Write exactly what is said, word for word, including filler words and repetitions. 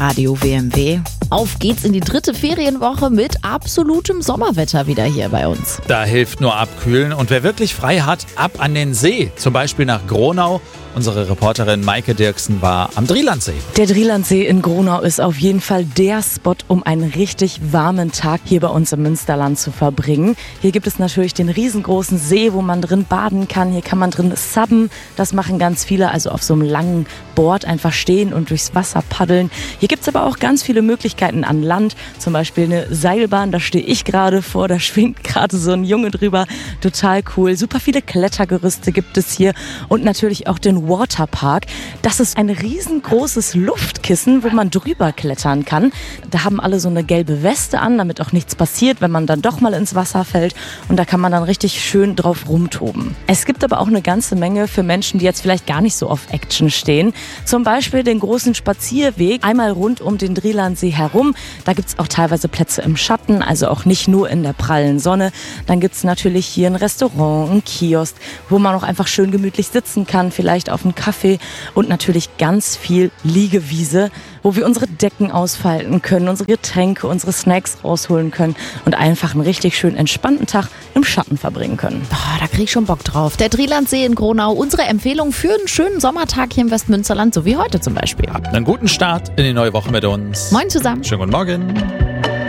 Radio W M W. Auf geht's in die dritte Ferienwoche mit absolutem Sommerwetter wieder hier bei uns. Da hilft nur abkühlen und wer wirklich frei hat, ab an den See, zum Beispiel nach Gronau. Unsere Reporterin Maike Dirksen war am Drielandsee. Der Drielandsee in Gronau ist auf jeden Fall der Spot, um einen richtig warmen Tag hier bei uns im Münsterland zu verbringen. Hier gibt es natürlich den riesengroßen See, wo man drin baden kann. Hier kann man drin subben. Das machen ganz viele, also auf so einem langen Board einfach stehen und durchs Wasser paddeln. Hier gibt es aber auch ganz viele Möglichkeiten an Land. Zum Beispiel eine Seilbahn, da stehe ich gerade vor, da schwingt gerade so ein Junge drüber. Total cool. Super viele Klettergerüste gibt es hier und natürlich auch den Waterpark. Das ist ein riesengroßes Luftkissen, wo man drüber klettern kann. Da haben alle so eine gelbe Weste an, damit auch nichts passiert, wenn man dann doch mal ins Wasser fällt. Und da kann man dann richtig schön drauf rumtoben. Es gibt aber auch eine ganze Menge für Menschen, die jetzt vielleicht gar nicht so auf Action stehen. Zum Beispiel den großen Spazierweg, einmal rund um den Drielandsee herum. Da gibt es auch teilweise Plätze im Schatten, also auch nicht nur in der prallen Sonne. Dann gibt es natürlich hier ein Restaurant, ein Kiosk, wo man auch einfach schön gemütlich sitzen kann, vielleicht auf einen Kaffee und natürlich ganz viel Liegewiese, wo wir unsere Decken ausfalten können, unsere Getränke, unsere Snacks rausholen können und einfach einen richtig schön entspannten Tag im Schatten verbringen können. Boah, da krieg ich schon Bock drauf. Der Drielandsee in Gronau, unsere Empfehlung für einen schönen Sommertag hier im Westmünsterland, so wie heute zum Beispiel. Habt einen guten Start in die neue Woche mit uns. Moin zusammen. Schönen guten Morgen.